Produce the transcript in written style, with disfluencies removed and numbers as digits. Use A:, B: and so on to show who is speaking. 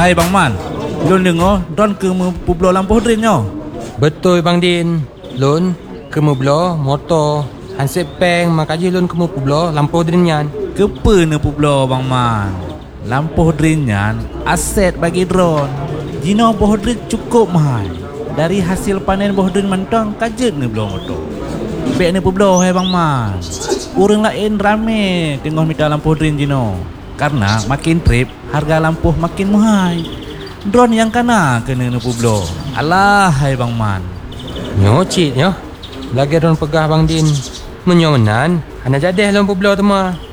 A: Hai Bang Man, Lun dengar Don ke Pueblo lampu Hudrin nyo.
B: Betul Bang Din. Lun ke Pueblo motor hansip peng makaji lun ke Pueblo lampu drinyan.
A: Kepa ne Pueblo Bang Man. Lampu Hudrin nyan aset bagi drone. Jino Hudrin cukup mahal. Dari hasil panen Hudrin mentang kajet ne belum motor. Bek ne Pueblo hai Bang Man. Orang lain rame tengok minta lampu Hudrin Jino. Karena makin trip harga lampu makin mahal. Drone yang kena kena ne Pueblo. Alah hai Bang Man.
B: Nyocit nyo. Lagi orang pegah Bang Din. Menyomenan, ana jadi dalam Pueblo tu mah.